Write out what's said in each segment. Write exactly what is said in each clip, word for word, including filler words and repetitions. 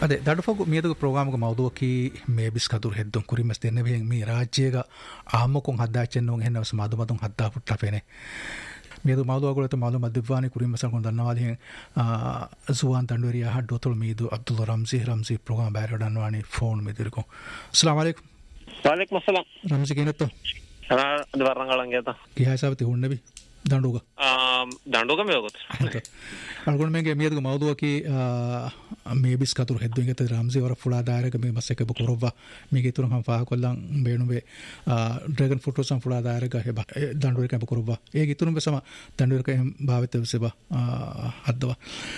ಅದೇ ದಡಫಗು ಮೀದಗ ಪ್ರೋಗ್ರಾಮ್ಗೆ ಮೌದುವಕಿ ಮೇಬಿಸ್ ಕದುರ್ ಹೆದ್ದು ಕುರಿಮಸ್ ತೆನ್ನೆ ಬೆಹೆಂ ಮೀ ರಾಜ್ಯಗ ಆಮಕೊಂ ಹದ್ದಾಚೆನ್ನೋ ಹೆನ್ನವಸ ಮಾದುಮದುಂ ಹದ್ದಾ ಪುಟ್ಟಫೆನೆ ಮೀದು ಮೌದುವಗುಳತ ಮಾಲು ಮದ್ದಿವಾನಿ ಕುರಿಮಸ್ ಕೊಂಡ ದನ್ನವಾದಿ ಹೆಂ Juan ತಂಡೂರಿಯಾ ಹಡ್ಡೋತುಳು ಮೀದು Abdul Ramzi Ramzi program ಬ್ಯಾರಡನ್ವಾನಿ phone ಮೀದಿರುಕೊ ಅಸ್ಸಲಾಮು ಅಲೈಕುಂ ವಾಲೇಕುಂ ಅಸ್ಸಲಾಂ Ramzi ಕೇನತ್ತ ಅನಾ ದ್ವಾರಂಗಳಂಗೇತ ಕಿ ಹಾಸಾವತಿ ಹುಣ್ಣಬಿ ದಂಡುಗ ದಂಡುಗ ಮೇಗೋತ ಅಳ್ಗೊಂಡು ಮೇಗೆ ಮೀದಗ ಮೌದುವಕಿ ಮೇಬಿಸ್ ಕತುರು ಹೆದ್ದು ಹಿಂಗೆ ರಾಮ್ಜಿ ಅವರ ಫುಳಾ ದಾಯರಗ ಮೇ ಮಸ್ಸೆಕೆ ಬಕುರವ್ವ ಮೀಗೆ ತುರು ಹಂ ಫಾಹ ಕೊಲ್ಲಂ ಬೇಣುವೆ ಡ್ರ್ಯಾಗನ್ ಫೋಟೋಸ್ ಹಂ ಫುಳಾ ದಾಯರಗ ಹೆ ದಂಡುರಿಕ ಬಕುರವ್ವ ಏಗಿ ತುರು ಬೆಸಮ ದಂಡುರಿಕ ಹೆಂ ಭಾವಿತ ಬೆಸೆಬ ಹದ್ದವ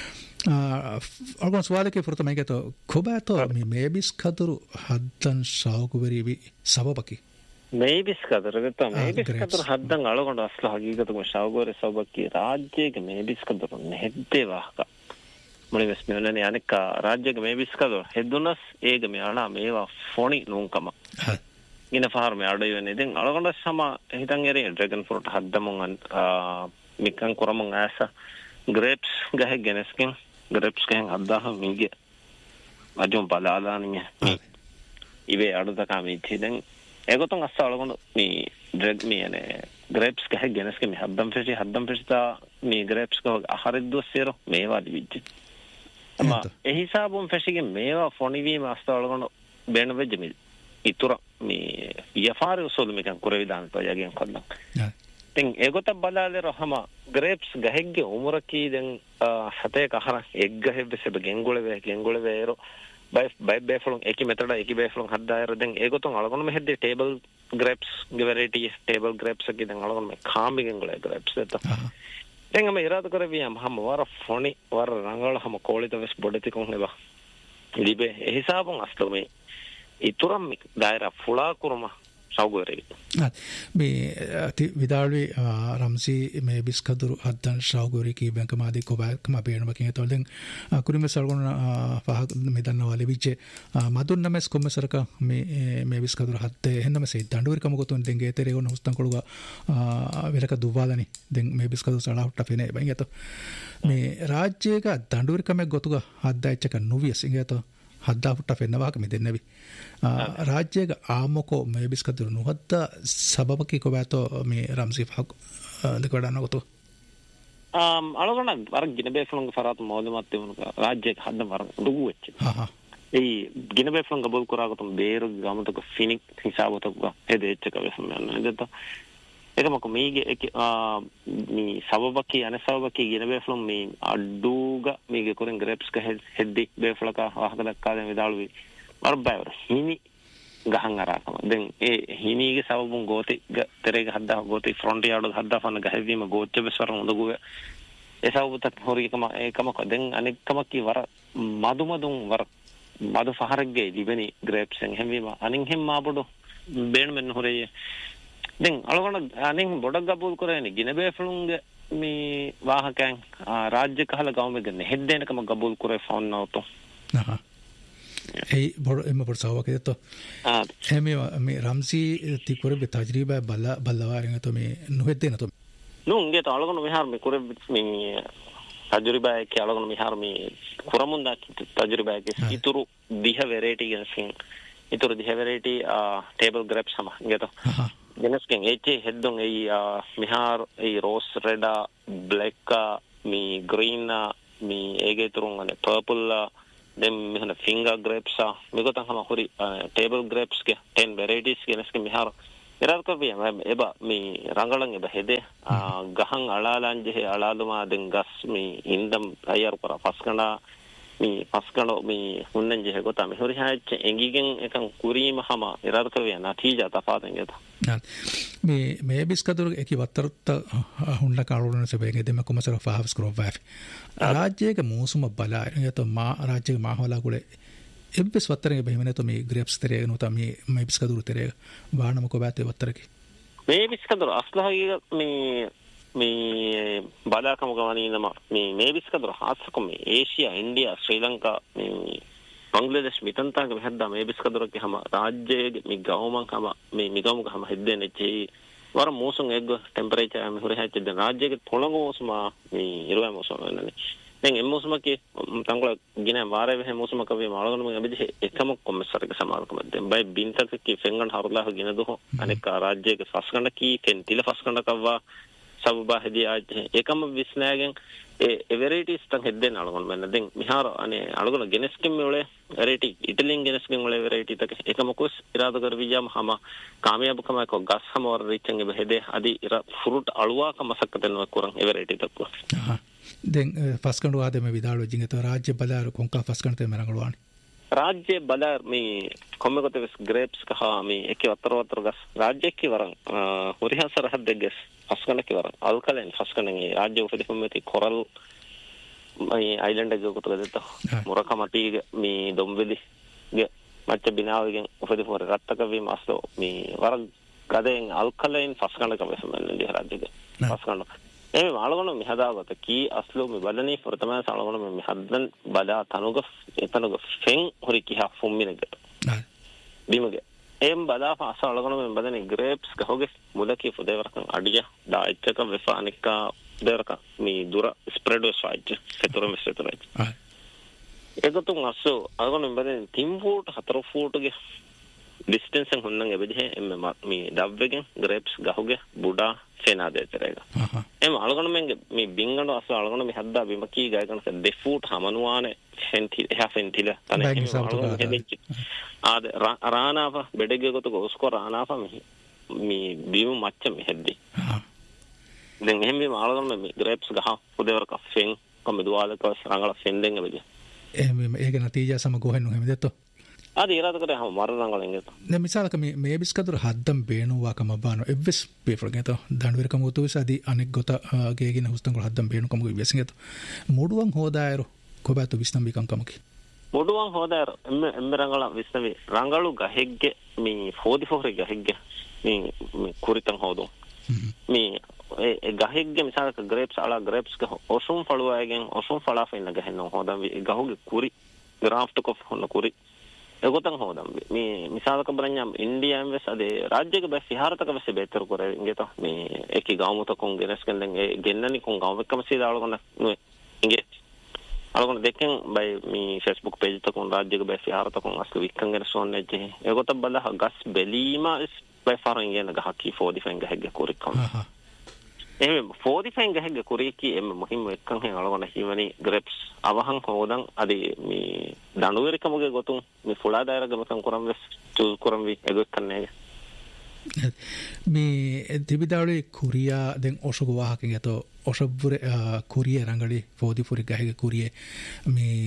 ಅಳ್ಗೊಂಡು ಸ್ವಾಲಕ್ಕೆ ಫುರ್ತ ಮೇಗೆ ತೋ ಖುಬಾತೋ ಮೀ ಮೇಬಿಸ್ ಕತುರು ಹದ್ದನ್ ಶಾವುಕುವರಿವಿ ಸಬಬಕಿ ಮೇಬಿಸ್ ಕದರ್ ಗೊತ್ತಾ ಮೇಬಿಸ್ ಕದರ್ ಹದ್ದಂಗ ಅಳಗೊಂಡು ಅಸ್ಲ ಹಗೀಗತ ಶಾವಗೋರೆ ಸೌಬಕ್ಕಿ ರಾಜ್ಯಗೆ ಮೇಬಿಸ್ ಕದರ್ ಹೆದ್ದೆ ವಾಹಕ ಮುಳಿವೆಸ್ ಮೇವನೆ ಅನೇಕ ರಾಜ್ಯಗೆ ಮೇಬಿಸ್ ಕದರ್ ಹೆದ್ದುನಸ್ ಏಗ ಮೇ ಅಣ ಮೇವಾ ಫೋಣಿ ನೂಂಕಮ ಇನ ಫಾರ್ ಮೇ ಅಡಯುವನೆ ದೆಂ ಅಳಗೊಂಡ ಸಮ ಹಿತಂ ಎರೆ ಡ್ರ್ಯಾಗನ್ ಫ್ರೂಟ್ ಹದ್ದಮುಂ ಅನ್ ಮಿಕ್ಕಂ ಕುರಮುಂ ಆಸ ಗ್ರೇಪ್ಸ್ ಗಹೆ ಗೆನೆಸ್ಕಿಂ ಗ್ರೇಪ್ಸ್ ಗಹೆ ಹದ್ದ ಮೀಗೆ ಅಜುಂ ಬಲಾದಾನಿಯ ಇವೆ ಅಡುದ ಕಾಮಿ ಥಿದೆಂ ඒගොතන් අස්ස අලගොන මේ ඩ්‍රග් මේ යනේ ග්‍රේප්ස් කහ ගෙනස්ක මේ හද්දම් ෆෙෂි හද්දම් ෆෙෂිතා මේ ග්‍රේප්ස් කහ අහරිද්දෝ සේරෝ මේවා දිවිච්ච අම ඒ හිසාබුම් ෆෙෂිගේ මේවා ෆොනිවීම අස්ස අලගොන බේන වෙජ් මේ ඉතුරු මේ යෆාර උසොල් මේකන් කුරේ විදාන තෝ යගෙන් කොල්ලක් තින් ඒගොත බලාලේ රහම ග්‍රේප්ස් ගහෙග්ගේ උමරකී දැන් හතේ කහර එක් ගහෙ බෙසෙබ ගෙන්ගොල වේ ගෙන්ගොල වේරෝ by by befolong eki metoda eki befolong haddayar den egoton algon me hedde table grapes variety table grapes ki den algon me kaamigen gole grapes eta den ame irada karaviam ham war phoni war rangala ham kolita ves bodeti kon heba libe e hisabon aslo me ituram daira fula kurma saugore me ti vidalwi ramsi me biskaduru haddan saugore ki bank madi ko ba kama beenu bakin tolden kurime salgon fa me dannawale biche madun names komme sarka me me biskaduru hadde hennama se danduri kam gotun den ge tere gon hustan koluga velaka duwadani den me biskaduru sala hutta fene ba ingeto me rajyega danduri kam gotuga hadda echaka nuvies ingeto ಹದ್ದಾ ಪುಟ್ಟ ಫೆನ್ನವಾಕ ಮೆ ದೆನ್ನವಿ ರಾಜ್ಯಗ ಆಮಕೋ ಮೇ ಬಿಸ್ಕದ್ರು ನುಹದ್ದ ಸಬಬಕಿ ಕೊಬಾತೋ ಮೇ ರಾಮ್ಸಿ ಫಾಕ್ ದಕಡನ ಗೊತ್ತು am ಅಳಗಣ ವರ ಗಿನಬೆ ಫ್ಲಂಗ ಫರಾತ್ ಮೌಲ ಮತ್ತೆ ಉನಕ ರಾಜ್ಯಗ ಹದ್ದ ವರ ದುಗು ವೆಚ್ಚ ಹಾ ಹಾ ಈ ಗಿನಬೆ ಫ್ಲಂಗ ಬೋಲ್ ಕುರಾಗತ ಬೇರು ಗಮತಕ ಫಿನಿಕ್ ಹಿಸಾಬತಕ ಹೆದೆ ಎಚ್ಚಕ ವೆಸಮನ್ನ ದತ ඒකමක මේගේ මේ සබබකී අනසබබකී ගෙන බේෆ්ලම් මේ අඩුග මේගේ කොරෙන් ග්‍රේප්ස් ක හෙද්දි බේෆ්ලක වහක දක්කාද විදාළුවි වරබයවර හිනි ගහන් අරකම දැන් ඒ හිනීගේ සබබුන් ගෝති තෙරේක හද්දා ගෝති ෆ්‍රොන්ට් යාඩෝ හද්දා ෆන්න ගහවීම ගෝච්ච බෙසවර හොඳගුව ඒ සබබුත් හොරිකම ඒකමක දැන් අනෙක්කමකී වර මදුමදුන් වර මදු ෆහරගේ දිබෙනි ග්‍රේප්ස් එන් හැමීම අනින් හැම මාබඩෝ බේන මෙන්න හොරේ දැන් අලගොන අනින් බොඩක් ගබුල් කරේනේ ගිනබේ ෆලුන්ගේ මේ වාහකයන් රාජ්‍ය කහල ගවමෙගෙන හෙද්දෙනකම ගබුල් කරේ ෆෝන් නවතෝ ආ ඒ බොඩ එම බොඩ සාවකේතෝ ආ එමෙ මේ රම්සි තිකුර බෙ තජරිබා බල බලවාරින් තෝ මේ නොහෙද්දෙනතෝ නුන්ගේ තෝ අලගොන විහාර මේ කුර මේ තජරිබා කේ අලගොන විහාර මේ කුරමුන්දා තජරිබා කේ ඉතුරු දිහ වෙරයිටි ගෙනසින් ඉතුරු දිහ වෙරයිටි ටේබල් ග්‍රේප්ස් සම ගෙතෝ ගෙනස්කෙන් ඒචේ හෙද්දොන් ඒ මිහාර ඒ රෝස් රෙඩා බ්ලැක් මී ග්‍රීන් මී ඒගේ තුරුන් අනේ පර්පල් දෙම් මිහන ෆින්ගර් ග්‍රේප්ස් මේකතන් හම හොරි ටේබල් ග්‍රේප්ස් ගේ ten varieties ගෙනස්කෙන් මිහාර ඉරාද කවිය එබා මී රංගලන් එබා හෙදේ ගහන් අලාලන් ජෙහි අලාලුමා දෙන් ගස් මී ඉන්දම් අයර් කර පස්කනා මේ පස්කන මේ හුන්නන් ජෙහ ගොත මේ හොරි හැච්ච එංගිගෙන් එකන් කුරීම හම ඉරාද කවිය නතිජා තපාතෙන් ගෙත මේ මේ බිස්කදුර එකි වත්තරත් හුන්න කාරුණ සබේගේ දෙම කොමසර ෆාවස් කරොවාෆ රාජ්‍යයේ මෝසුම බලා යත මා රාජ්‍යයේ මාහවලා කුලේ එබ්බස් වත්තරේ බෙහෙමනේ තෝ මේ ග්‍රේප්ස් තරේ නෝ තම මේ මේ බිස්කදුර තරේ වාහනම කොබෑතේ වත්තරකි මේ බිස්කදුර අස්ලහගේ මේ මේ බලාකම ගවනිනම මේ මේ බිස්කදුර හාත්සකම මේ ඒෂියා ඉන්දියා ශ්‍රී ලංකා මේ बांग्लादेश मितंता के हद्दा में बिस्कदर के हम राज्य में गांव में हम में मिगाम का हम हद्दे ने चाहिए वार मौसम एक टेंपरेचर में हो रहा है राज्य के थोड़ा मौसम में इरवा मौसम ने දැන් එමුස්මකේ තංගල ගින වාරේ වෙහ මුස්මක වේ මාළගොන මගේ බෙදි එකම කොම්මසරක සමාරකම දැන් බයි බින්තක කි ෆෙන්ගන් හරුලා ගින දොහ අනෙක් රාජ්‍යයක ෆස්කණ්ඩ කි කෙන්තිල ෆස්කණ්ඩ කවවා සබබා හදී ආජ් එකම විස්නාගෙන් ඒ එවරිටිස් තන් හෙද්දෙන් අලගොන මෙන්න දැන් මිහාර අනේ අලගොන ගෙනස්කින් මෙවලේ වෙරයිටි ඉටලින් ගෙනස්කින් වල වෙරයිටි තක එකම කොස් ඉරාද කර වියම හම කාමයාබ කම කො ගස් හම වර රිච්චන් ගෙ හෙදේ අදි ඉර ෆෘට් අලුවා කම සක්කතන වකුරන් එවරිටි තක්ව දැන් ෆස්කණ්ඩ වාදෙම විදාලෝ ජින්ගත රාජ්‍ය බලාර කොංකා ෆස්කණ්ඩ තේ මරංගලවානි රාජ්‍ය බලාර මේ කොම්මකට වෙස් ග්‍රේප්ස් කහ මේ එකේ වතර වතර ගස් රාජ්‍ය කි වරන් හොරිහසර හද්දෙගස් ෆස්කණ්ඩ කි වරන් අල්කලෙන් ෆස්කණ්ඩ ගේ රාජ්‍ය උපදෙපොමෙති කොරල් මේ අයිලන්ඩ් එක කොට ගදත මොරකමටි මේ දොම්බෙලි ගේ මච්ච බිනාවගෙන් උපදෙපොර රත්තක වීම අස්ලෝ මේ වර ගදෙන් අල්කලෙන් ෆස්කණ්ඩ කවසමන්නේ දී රාජ්‍යක ෆස්කණ්ඩ එමෙ මාළගොන මිහදාගත කී අස්ලෝ මේ බඩනේ ප්‍රථම සාළගොන මේ හද්දන් බඩා තනුග එතනුග ෆෙන් හොරි කිහා ෆොම්මිනකට බිමගේ එම් බදා පාසාළගොන මේ බඩනේ ග්‍රේප්ස් ගහෝගේ මුලකී ෆොදේවරකන් අඩිය දායිච්චක වෙෆානිකා දෙරක මේ දුර ස්ප්‍රෙඩෝස් වයිච් සෙතරම සෙතරයි ඒකතුන් අස්සෝ අලගොන බඩනේ තින් ෆූට් හතර ෆූට්ගේ ඩිස්ටන්ස් එක හොන්නන් එබෙදේ එම් මේ ඩබ්වෙගෙන් ග්‍රේප්ස් ගහෝගේ බුඩා සේනා දෙතරේක එම අලගොන මෙන් මේ බින්ගන අස්සෝ අලගොන මේ හද්දා බිමකී ගයකන දෙ ෆූට් හමනුවානේ ෆෙන්ටි එහා ෆෙන්ටිල තන ආද රානාව බෙඩගේ ගොත ගොස්කෝ රානාව මේ මේ බිම මච්ච මෙහෙද්දි දැන් එහෙම මේ අලගොන මේ ග්‍රේප්ස් ගහ පුදේවරක ෆෙන් කොම දුවාලක රංගල ෆෙන් දෙන්න වෙදී එහෙම ඒක නතිජා සම ගොහෙන්නු එහෙම දෙතෝ ආද ඉරාද කරේ හම මරණංගලෙන් ගත දැන් මිසාලක මේ මේ බිස්කදුර හද්දම් බේනුවා කම බාන එවස් පේපර් ගත දඬුවර කම උතුවිස අදි අනෙක් ගොත ගේගෙන හුස්තන් ගොල හද්දම් බේනු කම විශ්සින් ගත මොඩුවන් හොදායරු කොබතු විස්නම් බිකම් කමකි මොඩුවන් හොදායරු එම්ම එම්ම රංගල විස්නවේ රංගලු ගහෙග්ගේ මේ ෆෝර්ටි ෆෝර් ගහෙග්ගේ මේ මේ කුරිතන් හොදෝ මේ ඒ ගහෙග්ගේ මිසාලක ග්‍රේප්ස් අලා ග්‍රේප්ස් ගහ ඔසුම් ෆලුවාගෙන් ඔසුම් ෆලාෆ ඉන්න ගහෙන්න හොදම් ගහුගේ කුරි ග්‍රාෆ්ට් කොෆ් හොන්න කුරි එගොතන් හොදම් මේ මිසාලක බරඤ්ඤම් ඉන්දියාම් වෙස් අදේ රාජ්‍යක බස් විහාරතක වෙස් බෙතර කරේ ඉංගෙත මේ එකි ගාමුත කොන් ගෙනස්කෙන් දැන් ඒ ගෙන්නනි කොන් ගාමකම සීදාලකොන නුවේ ඉංගෙ අලකොන දෙකෙන් බයි මේ Facebook page තකොන් රාජ්‍යක බස් විහාරතක කොන් අස්ක වික්කන් ගෙන සෝන්නේ ජේ එගොත බල ගස් බෙලීම බයි ෆාරන් ගෙන ගහකි ෆෝර්ටි ෆයිව් ගහගේ කුරිකම් එහෙම ෆෝර්ටි ෆයිව් ගහගේ කුරිකි එම මොහිම එක්කන් හේ අලකොන හිවනි ග්‍රේප්ස් අවහන් හොදන් අදේ මේ දනුවරිකමගේ ගොතුන් මේ ෆුලා දායර ගමකන් කරම් වෙස් චූස් කරම් වි එගොක් කන්නේ මේ දිවිදාලේ කුරියා දැන් ඔෂග වාහකෙන් යතෝ ඔෂබ්වර කුරිය රංගලි ෆෝර්ටි ෆෝර් ගහගේ කුරියේ මේ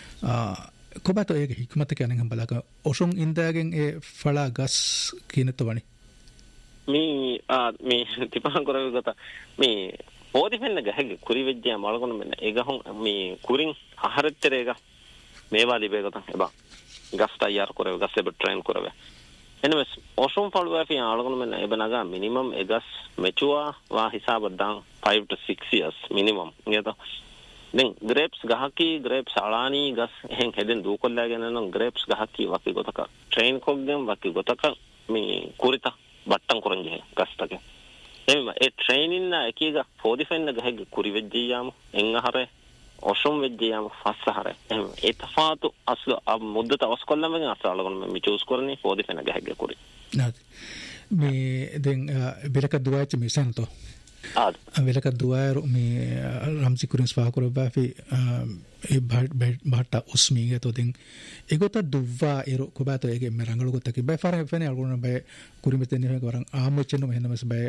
කොබතෝ ඒක හික්මත කියන්නේ බලක ඔෂුන් ඉන්දාගෙන් ඒ ෆලා ගස් කිනතවනි මේ ආ මේ තිපහන් කරවේ ගත මේ ෆෝර්ටි ෆයිව් ගහගේ කුරි වෙජ්ජා මලකොන මෙන්න ඒ ගහොන් මේ කුරින් ආහාරතරේක මේවා ලිබේගත එබා ගස් තයාර කරවේ ගස් එබ ට්‍රේන් කරවේ එනවස් ඔසුම් ෆලුවා ෆී ආලගොන මෙන්න එබනගා මිනිමම් එගස් මෙචුවා වා හිසාබ දාන් five to six years minimum නියත දැන් ග්‍රේප්ස් ගහකි ග්‍රේප්ස් අලානි ගස් එහෙන් හෙදෙන් දූකොල්ලාගෙන නම් ග්‍රේප්ස් ගහකි වකි ගොතක ට්‍රේන් කොග්ගෙන් වකි ගොතක මේ කුරිත බට්ටන් කරන්ජේ ගස්තක එම ඒ ට්‍රේන් ඉන්න එකීග ෆෝර්ටි ෆයිව් ගහගේ කුරි වෙජ්ජියාම එංගහරේ ඔසුම් වෙජ්ජියාම ෆස්සහරේ එහෙම ඒ තෆාතු අස්ල අබ් මුද්දත ඔස්කොල්ලම ගෙන අසලගොන මේ චූස් කරන්නේ ෆෝර්ටි ෆයිව් ගහගේ කුරි නාති මේ දැන් බෙලක දුවාච්ච මිසන්තෝ ආද බෙලක දුවායරු මේ රම්සි කුරින්ස් ෆාකුර බාෆි ඒ බාට උස්මීගේ තෝ දෙන් ඒගොත දුවා එර කොබත ඒගේ මේ රංගල ගොත කි බයි ෆාරේ ෆෙනේ අල්ගොන බයි කුරිමෙතෙන් නේ වරන් ආමොච්චෙන මෙහෙනමස් බයි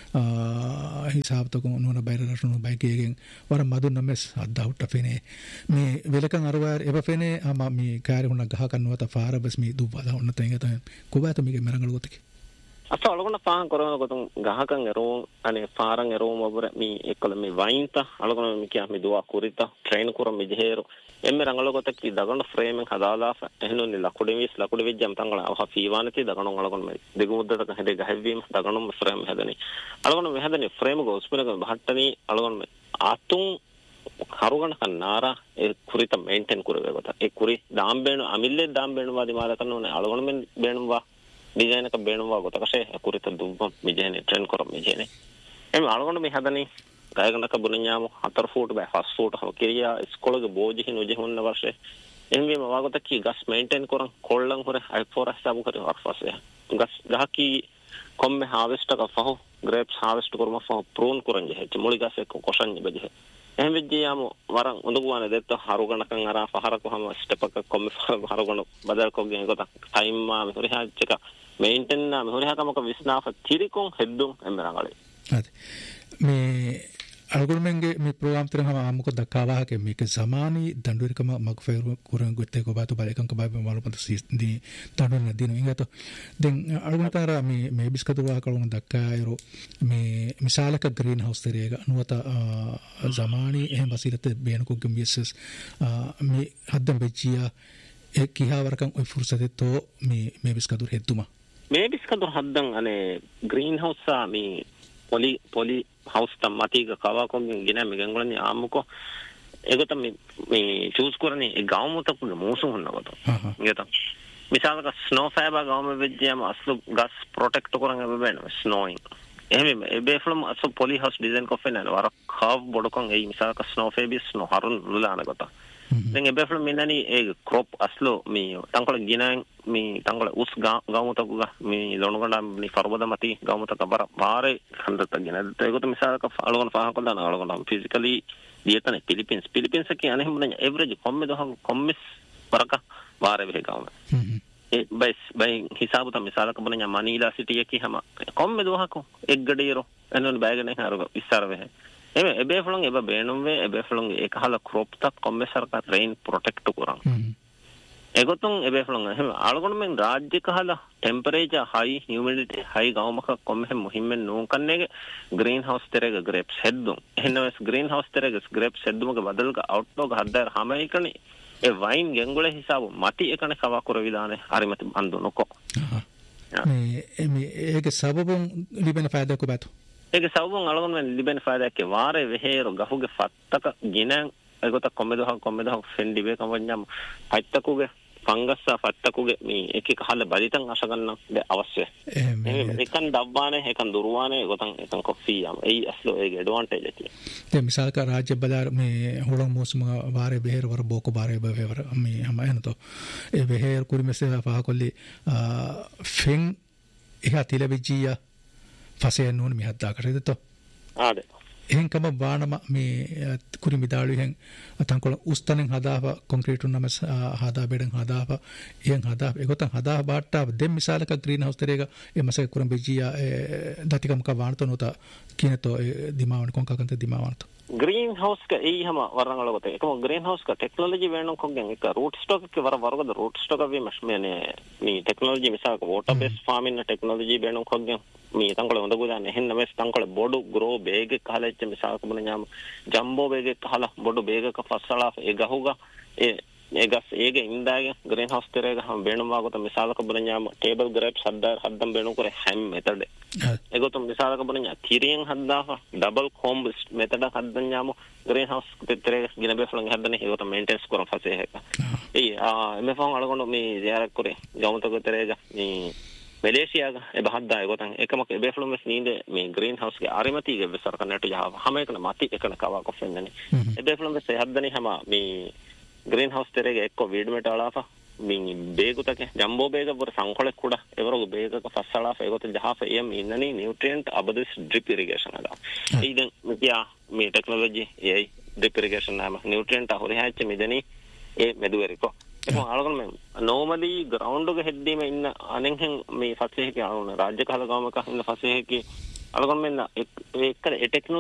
හිසාබ් තක නෝන බයි රටුන බයි ගේගෙන් වර මදුන් නමස් අද්දාවුට ෆෙනේ මේ වෙලකන් අරවාර එබ ෆෙනේ ආම මේ කාර්ය හුණ ගහ කන්නවත ෆාර බස් මේ දුවා දාන්න තෙන් තෙන් කොබත මේගේ මේ රංගල ගොත කි අත අලගොන පාන් කරන ගොතුන් ගහකන් එරෝ අනේ පාරන් එරෝ මොබර මේ එක්කල මේ වයින්ත අලගොන මේ කියා මේ දුවා කුරිත ට්‍රේන් කරම මෙජේරු එම්මෙ රංගල ගොත කි දගන ෆ්‍රේම් එක හදාලා එහෙනුනි ලකුඩු විස් ලකුඩු වෙජ්ජම් තංගල අහ ෆීවානති දගන අලගොන මේ දෙගු මුද්දට හැදේ ගහවීම දගන ෆ්‍රේම් හැදනි අලගොන මේ හැදනි ෆ්‍රේම් ග උස්පිනක බහට්ටනි අලගොන මේ ආතුන් කරුගණ කන්නාරා ඒ කුරිත මේන්ටේන් කරවේ ගොත ඒ කුරි දාම් බේණු අමිල්ලේ දාම් බේණු වාදි මාල කරනෝනේ අලගොන මෙන් බේණුවා ಡಿಸೈನ್ ಕ ಬೇಣುವಾ ಗೊತ್ತ ಕಷೆ ಕುರಿತ ದುಬ್ಬ ಮಿಜೇನೆ ಟ್ರೆಂಡ್ ಕೊರ ಮಿಜೇನೆ ಎಮ್ ಅಳಗೊಂಡ ಮಿ ಹದನಿ ගායකන කබුණාම හතර ෆූට් බෑ පහ ෆූට් හව කිරියා ස්කෝලගේ බෝජි හිනුජි හොන්න වර්ෂේ එම්වේ මවාගත කි ගස් මේන්ටේන් කරන් කොල්ලන් හොර හයි ෆෝරස් සාබු කරේ වර්ෆස්සේ ගස් ගහකි කොම්මේ හාවෙස්ට් එක ෆහෝ grapes harvest කරම ෆහෝ ප්‍රෝන් කරන් ජෙ මුලි ගස් එක කොෂන් බෙජේ එහෙම වෙජ්ජියාම වරන් උඳගුවානේ දෙත්ත හරුගණකන් අරා පහරක හැම ස්ටෙප් එක කොම්මේ හරුගණ බදල් කොගෙන් කොට ටයිම් මා මෙහෙරි හාච්චක මේන්ටේන් නා මෙහෙරි හකමක විස්නාෆ තිරිකොන් හෙද්දුම් එම්බරංගලේ හරි මේ algorithmenge me program terang hama amuko dakawa ke me ke zamani dandur kama magfer kurang gotte ko batu balikan ko babe malu pant di dandur na dino ingato den algorithm tara me me biskatu wa kalon dakkairo me misala ka greenhouse terega nuata zamani ehem basilate benu ko gmbss me haddam bejia e kiha warkan oi fursate to me me biskatu hedduma me biskatu haddan ane greenhouse sa me poli poli house tam matiga kawa kom gina me gangolani amuko egotam me me choose korani e gawmutak moosu honna goto ngeta misalaka snow fiber gawme vejjiyam aslu gas protect koran ebena snowing ehme ebe from aso poly house design ko fena war curve bodokon ei misalaka snow fiber snow harun lulana goto then ebe from minani e crop aslo me tangkola gina me tangkola us gawmutak ga me lonugonda me farboda mati gawmutak bara bare khandata gina egoto misalaka algon faha kolla na algon physically dietane philippines philippines ke ane hemna average komme do kommes baraka bare ve gawme e by by hisabu ta misalaka bunanya manila city ki hama komme do hako eggadero enon bagane haru isar ve eme ebe flong ebe benum ve ebe flong ekhala crop tak komme sarka rain protect kuran egotung ebe flong hem algon men rajya kahala temperature high humidity high gawmaka komme muhimmen no kannege greenhouse terega grapes heddum hennaves greenhouse terega grapes heddumuga badalga outdoor haddar hama ekani e wine gengole hisabu mati ekane kawa kor vidane harimati bandu noko me me ege sababun libena faida ko batu ege sababun algon men libena faida ke ware vehero gahuge fattaka ginan egota kommedo ha kommedo ha fendi be kamanyam fattakuge fangassa fattakuge me ekek hala balitan asaganna de avasya එහෙම එකන් දබ්බානේ එකන් දුරවානේ ගොතන් එකන් coffee යම ඒ අස්ලෝ ඒගේ advantage එක ते मिसाल का राज्य बाजार में होड़ों मौसम वारे बेहर वर बोको बारे बेहर में हम है ना तो ए बेहर कुरी में से फाहा कोली फिंग इहा तिले बिजिया फसे नून में हद्दा करे तो आदे එහෙන් කම බානම මේ කුරි මිදාලු එහෙන් අතංකොල උස්තනෙන් හදාව කොන්ක්‍රීට් උන්නම හදා බෙඩන් හදාව එහෙන් හදා ඒගොතන් හදා බාට්ටා දෙම් මිසාලක ග්‍රීන් හවුස් තරේක එමස කුරම් බෙජියා දතිකම් ක වානතෝ නොත කිනතෝ දිමාවන කොන්කකන්ත දිමාවනතෝ ग्रीन हाउस का यही हम वरंगल होते हैं तो ग्रीन हाउस का टेक्नोलॉजी वेणों को गंगे का रूट स्टॉक के वर वर्ग द रूट स्टॉक अभी मैंने मी टेक्नोलॉजी मिसाल को वाटर बेस्ड फार्मिंग टेक्नोलॉजी वेणों को गंगे मी तंगल उंदगुदाने हिन नवेस तंगल बोडु ग्रो बेग काले च मिसाल को बने जंबो बेग काला बोडु बेग का फसला एगा होगा ए एगस एगे इंदागे ग्रीन हाउस तेरेगा हम बेणु मागो तो मिसाल को बने टेबल ग्रेप्स हद्दार हद्दम बेणु को हैम मेथड एगो तो मिसाल को बने थिरियन हद्दा डबल कॉम्ब मेथड हद्दन जामो ग्रीन हाउस तेरेगा गिने बे फ्लंग हद्दने एगो तो मेंटेनेंस को फसे है ए आ मे फोन अलगोंडो मी यार करे जामो तो तेरेगा मी मलेशिया का ए बहद्दा एगो तंग एकमक बे फ्लंग में नींदे मी ग्रीन हाउस के आरिमती के बेसर का नेट जा हम एक माती एक कवा को फेंदने ए बे फ्लंग से हद्दने हम मी ग्रीन हाउस तेरेगे एक्को वीड में टालाफा मी बेगु तके जंबो बेग पर संखोले कुड़ा एवरो बेग का फसलाफ एगो तो जहां पे एम इननी न्यूट्रिएंट अबदिस ड्रिप इरिगेशन अदा इदन मिया मी टेक्नोलॉजी ए ड्रिप इरिगेशन नाम न्यूट्रिएंट होरे हाच मिदनी ए मेदुवेरिको तो आलगन में नॉर्मली ग्राउंड के हेड्डी में इन अनेंहं मी फसे है कि राज्य का गांव का इन फसे है कि अलगन में एक एक टेक्नोलॉजी